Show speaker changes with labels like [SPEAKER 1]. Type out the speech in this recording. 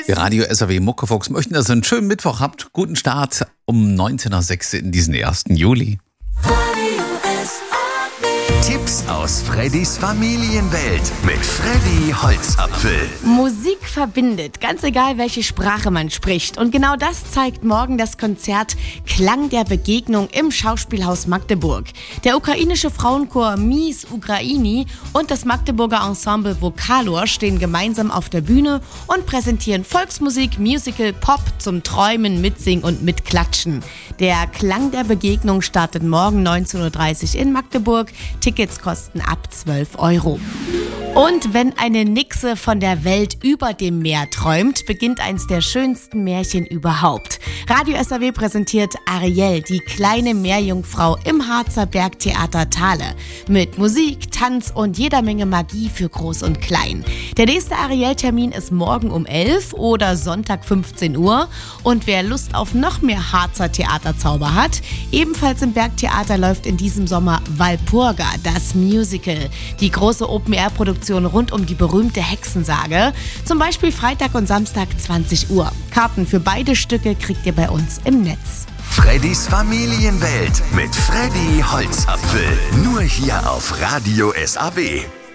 [SPEAKER 1] Wir Radio SAW Muckefuchs möchten, dass ihr einen schönen Mittwoch habt. Guten Start um 19.06 Uhr in diesen 1. Juli.
[SPEAKER 2] Tipps aus Freddys Familienwelt mit Freddy Holzapfel.
[SPEAKER 3] Musik verbindet, ganz egal welche Sprache man spricht. Und genau das zeigt morgen das Konzert Klang der Begegnung im Schauspielhaus Magdeburg. Der ukrainische Frauenchor Miss Ukraini und das Magdeburger Ensemble Vokalor stehen gemeinsam auf der Bühne und präsentieren Volksmusik, Musical, Pop zum Träumen, Mitsingen und Mitklatschen. Der Klang der Begegnung startet morgen 19.30 Uhr in Magdeburg. Tickets kosten ab 12 Euro. Und wenn eine Nixe von der Welt über dem Meer träumt, beginnt eins der schönsten Märchen überhaupt. Radio SAW präsentiert Ariel, die kleine Meerjungfrau im Harzer Bergtheater Thale. Mit Musik, Tanz und jeder Menge Magie für Groß und Klein. Der nächste Ariel-Termin ist morgen um 11 oder Sonntag 15 Uhr. Und wer Lust auf noch mehr Harzer Theaterzauber hat, ebenfalls im Bergtheater läuft in diesem Sommer Walpurga, das Musical. Die große Open-Air-Produktion rund um die berühmte Hexensage. Zum Beispiel Freitag und Samstag 20 Uhr. Karten für beide Stücke kriegt ihr bei uns im Netz.
[SPEAKER 2] Freddys Familienwelt mit Freddy Holzapfel. Nur hier auf Radio SAW.